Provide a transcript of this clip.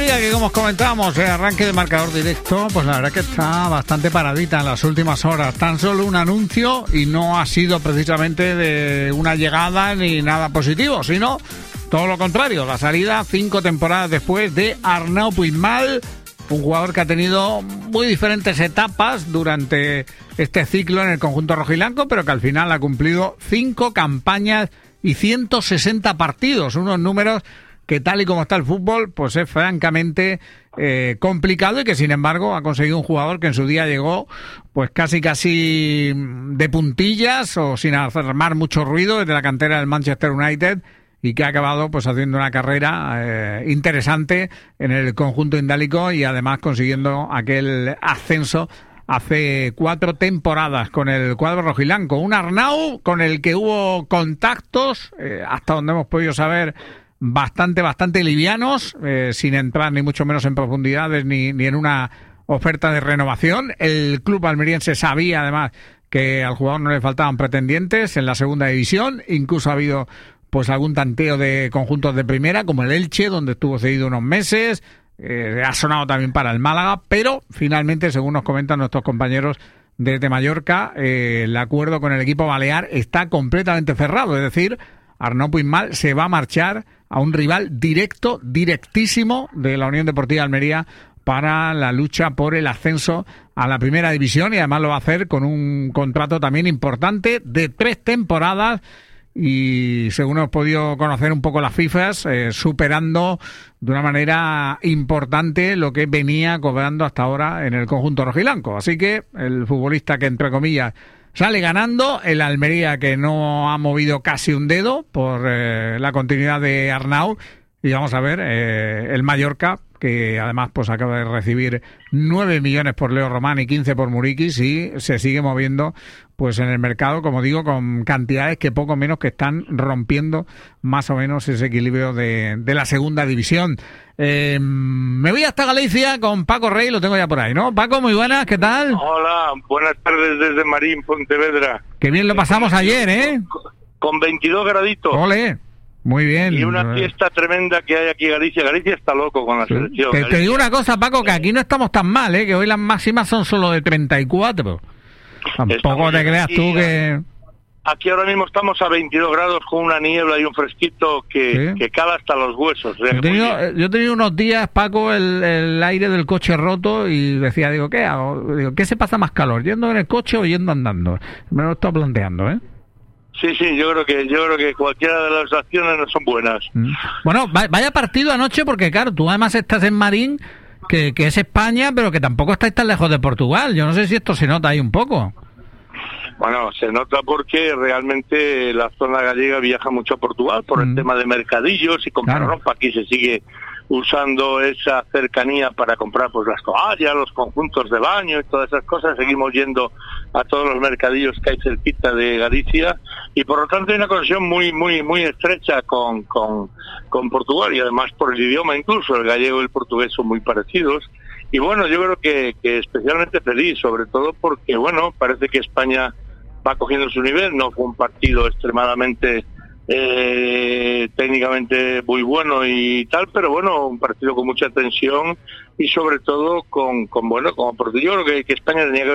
liga que, como os comentábamos, el arranque de marcador directo, pues la verdad que está bastante paradita en las últimas horas. Tan solo un anuncio y no ha sido precisamente de una llegada ni nada positivo, sino todo lo contrario, la salida 5 temporadas después de Arnau Puigmal, un jugador que ha tenido muy diferentes etapas durante este ciclo en el conjunto rojiblanco, pero que al final ha cumplido 5 campañas y 160 partidos, unos números que tal y como está el fútbol, pues es francamente complicado, y que sin embargo ha conseguido un jugador que en su día llegó pues casi de puntillas o sin armar mucho ruido desde la cantera del Manchester United, y que ha acabado pues haciendo una carrera interesante en el conjunto indálico, y además consiguiendo aquel ascenso hace 4 temporadas con el cuadro rojiblanco. Un Arnau con el que hubo contactos, hasta donde hemos podido saber, bastante livianos, sin entrar ni mucho menos en profundidades ni en una oferta de renovación. El club almeriense sabía además que al jugador no le faltaban pretendientes en la segunda división, incluso ha habido pues algún tanteo de conjuntos de primera, como el Elche, donde estuvo cedido unos meses, ha sonado también para el Málaga, pero finalmente, según nos comentan nuestros compañeros desde Mallorca, el acuerdo con el equipo balear está completamente cerrado, es decir, Arnau Puigmal se va a marchar a un rival directísimo de la Unión Deportiva Almería para la lucha por el ascenso a la primera división, y además lo va a hacer con un contrato también importante de 3 temporadas, y según hemos podido conocer un poco las cifras, superando de una manera importante lo que venía cobrando hasta ahora en el conjunto rojiblanco. Así que el futbolista que, entre comillas, sale ganando, el Almería que no ha movido casi un dedo por la continuidad de Arnau, y vamos a ver el Mallorca, que además pues acaba de recibir 9 millones por Leo Román y 15 por Muriqis, y se sigue moviendo pues en el mercado, como digo, con cantidades que poco menos que están rompiendo más o menos ese equilibrio de la segunda división. Me voy hasta Galicia con Paco Rey, lo tengo ya por ahí, ¿no? Paco, muy buenas, ¿qué tal? Hola, buenas tardes desde Marín, Pontevedra. Qué bien lo pasamos ayer, ¿eh? Con 22 graditos. ¡Ole! Muy bien. Y una fiesta tremenda que hay aquí en Galicia. Galicia está loco con la selección. Te digo una cosa, Paco, que aquí no estamos tan mal, que hoy las máximas son solo de 34. Tampoco te creas tú que... Aquí ahora mismo estamos a 22 grados con una niebla y un fresquito que cala hasta los huesos. Yo he tenido unos días, Paco, el aire del coche roto, y decía, ¿qué hago? ¿Qué se pasa más calor? ¿Yendo en el coche o yendo andando? Me lo estoy planteando, Sí, yo creo que cualquiera de las acciones no son buenas. Bueno, vaya partido anoche, porque claro, tú además estás en Marín, que es España, pero que tampoco estáis tan lejos de Portugal. Yo no sé si esto se nota ahí un poco. Bueno, se nota porque realmente la zona gallega viaja mucho a Portugal por el tema de mercadillos y comprar ropa. Aquí se sigue usando esa cercanía para comprar pues las toallas, los conjuntos de baño y todas esas cosas. Seguimos yendo a todos los mercadillos que hay cerquita de Galicia, y por lo tanto hay una conexión muy estrecha con Portugal, y además por el idioma, incluso el gallego y el portugués son muy parecidos. Y bueno, yo creo que especialmente feliz, sobre todo porque bueno, parece que España va cogiendo su nivel. No fue un partido extremadamente técnicamente muy bueno y tal, pero bueno, un partido con mucha tensión, y sobre todo con bueno, como porque yo creo que España tenía que